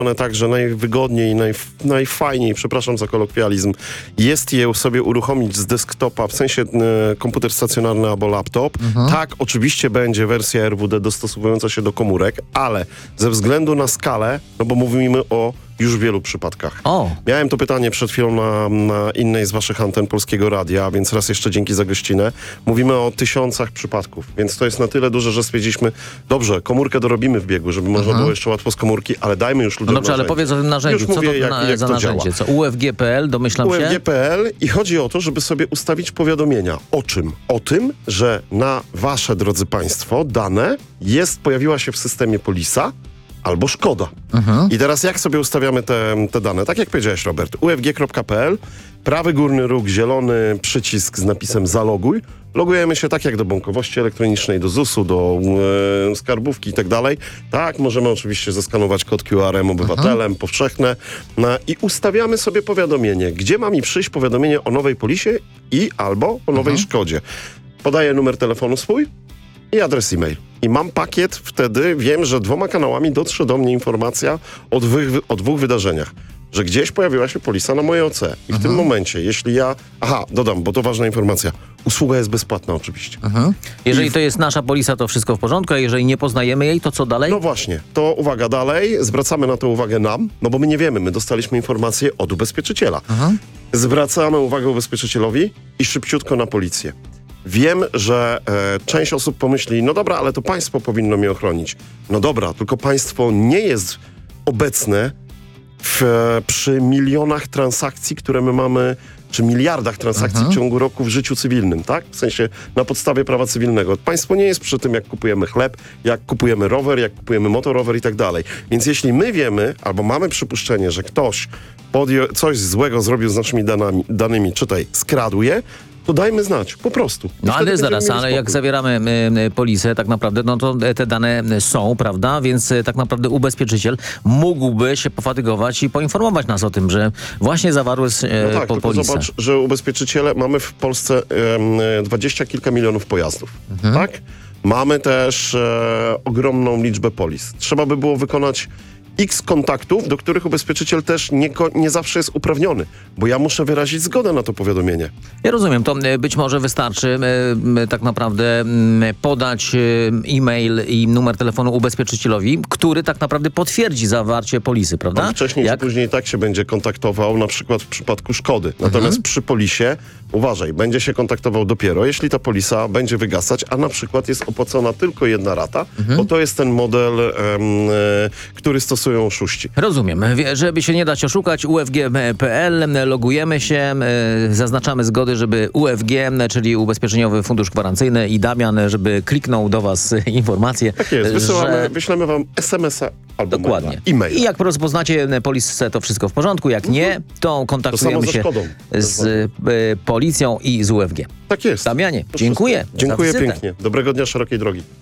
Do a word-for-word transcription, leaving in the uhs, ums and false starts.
tak, że najwygodniej, naj, najfajniej, przepraszam za kolokwializm, jest je sobie uruchomić z desktopa, w sensie e, komputer stacjonarny albo laptop. Mhm. Tak, oczywiście będzie wersja R W D dostosowująca się do komórek, ale ze względu na skalę, no bo mówimy o już w wielu przypadkach. O. Miałem to pytanie przed chwilą na, na innej z waszych anten Polskiego Radia, więc raz jeszcze dzięki za gościnę. Mówimy o tysiącach przypadków, więc to jest na tyle duże, że stwierdziliśmy, dobrze, komórkę dorobimy w biegu, żeby można było jeszcze łatwo z komórki, ale dajmy już ludziom No dobrze, ale powiedz o tym narzędziu. Już Co mówię, to jak, na, jak za to narzędzie? działa. Co? U F G kropka P L, domyślam U F G się? kropka P L i chodzi o to, żeby sobie ustawić powiadomienia. O czym? O tym, że na wasze, drodzy państwo, dane jest, pojawiła się w systemie Polisa albo Szkoda. Mhm. I teraz jak sobie ustawiamy te, te dane? Tak jak powiedziałeś, Robert, U F G kropka P L, prawy górny róg, zielony przycisk z napisem zaloguj. Logujemy się tak jak do bankowości elektronicznej, do zusu, do e, skarbówki i tak dalej. Tak, możemy oczywiście zeskanować kod Q R-em obywatelem, mhm. powszechne. No, i ustawiamy sobie powiadomienie, gdzie ma mi przyjść powiadomienie o nowej Polisie i albo o nowej mhm. Szkodzie. Podaję numer telefonu swój i adres e-mail. I mam pakiet, wtedy wiem, że dwoma kanałami dotrze do mnie informacja o, dwych, o dwóch wydarzeniach. Że gdzieś pojawiła się polisa na mojej O C. I w Aha. tym momencie, jeśli ja... Aha, dodam, bo to ważna informacja. Usługa jest bezpłatna oczywiście. Aha. Jeżeli w... to jest nasza polisa, to wszystko w porządku, a jeżeli nie poznajemy jej, to co dalej? No właśnie, to uwaga dalej. Zwracamy na to uwagę nam, no bo my nie wiemy, my dostaliśmy informację od ubezpieczyciela. Aha. Zwracamy uwagę ubezpieczycielowi i szybciutko na policję. Wiem, że e, część osób pomyśli, no dobra, ale to państwo powinno mnie ochronić. No dobra, tylko państwo nie jest obecne w, e, przy milionach transakcji, które my mamy, czy miliardach transakcji Aha. w ciągu roku w życiu cywilnym, tak? W sensie na podstawie prawa cywilnego. Państwo nie jest przy tym, jak kupujemy chleb, jak kupujemy rower, jak kupujemy motorower i tak dalej. Więc jeśli my wiemy, albo mamy przypuszczenie, że ktoś podjął, coś złego zrobił z naszymi danami, danymi, czytaj, skradł je, to dajmy znać, po prostu. No ale zaraz, ale jak zawieramy y, y, polisę, tak naprawdę, no to te dane są, prawda? Więc y, tak naprawdę ubezpieczyciel mógłby się pofatygować i poinformować nas o tym, że właśnie zawarły y, no tak, po tylko polisę. Zobacz, że ubezpieczyciele, mamy w Polsce y, dwadzieścia kilka milionów pojazdów, mhm. tak? Mamy też e, ogromną liczbę polis. Trzeba by było wykonać X kontaktów, do których ubezpieczyciel też nie, nie zawsze jest uprawniony, bo ja muszę wyrazić zgodę na to powiadomienie. Ja rozumiem, to być może wystarczy e, tak naprawdę podać e-mail i numer telefonu ubezpieczycielowi, który tak naprawdę potwierdzi zawarcie polisy, prawda? On wcześniej Jak? czy później tak się będzie kontaktował, na przykład w przypadku szkody. Natomiast mhm. przy polisie, uważaj, będzie się kontaktował dopiero, jeśli ta polisa będzie wygasać, a na przykład jest opłacona tylko jedna rata, mhm. bo to jest ten model, em, e, który stosuje oszuści. Rozumiem. Żeby się nie dać oszukać, U F G kropka P L, logujemy się, zaznaczamy zgody, żeby U F G, czyli Ubezpieczeniowy Fundusz Gwarancyjny i Damian, żeby kliknął do was informację. Tak jest, wysyłamy, że... wyślemy wam es em es a albo dokładnie. e-mail. I jak rozpoznacie polisę, to wszystko w porządku. Jak nie, to kontaktujemy to się z y, policją i z U F G. Tak jest. Damianie, dziękuję. Dziękuję pięknie. Dobrego dnia, szerokiej drogi.